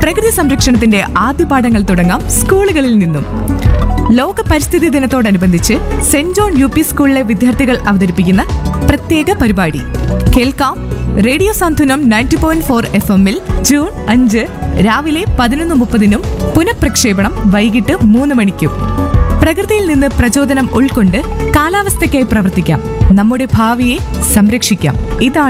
പ്രകൃതി സംരക്ഷണത്തിന്റെ ആദ്യ പാഠങ്ങൾ തുടങ്ങാം സ്കൂളുകളിൽ നിന്നും. ലോക പരിസ്ഥിതി ദിനത്തോടനുബന്ധിച്ച് സെന്റ് ജോൺ UP സ്കൂളിലെ വിദ്യാർത്ഥികൾ അവതരിപ്പിക്കുന്ന പ്രത്യേക പരിപാടി കേൾക്കാം. റേഡിയോ സാന്ത്വനം 90.4 FM-ൽ ജൂൺ 5 രാവിലെ 11:30 പുനഃപ്രക്ഷേപണം വൈകിട്ട് 3 മണിക്കും. പ്രകൃതിയിൽ നിന്ന് പ്രചോദനം ഉൾക്കൊണ്ട് കാലാവസ്ഥയ്ക്കായി പ്രവർത്തിക്കാം, നമ്മുടെ ഭാവിയെ സംരക്ഷിക്കാം. ഇതാണ്